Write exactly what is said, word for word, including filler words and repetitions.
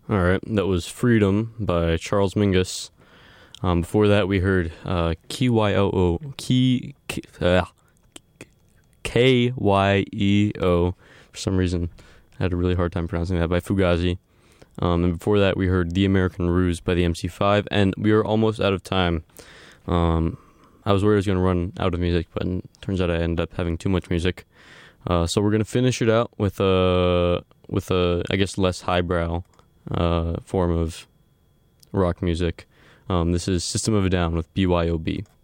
All right, that was Freedom by Charles Mingus. Um, before that, we heard uh, K Y O O, Key, uh, K Y E O. For some reason, I had a really hard time pronouncing that, by Fugazi. Um, and before that, we heard The American Ruse by the M C five, and we are almost out of time. Um, I was worried I was going to run out of music, but it turns out I ended up having too much music. Uh, so we're going to finish it out with a, with a, I guess, less highbrow uh, form of rock music. Um, this is System of a Down with B Y O B.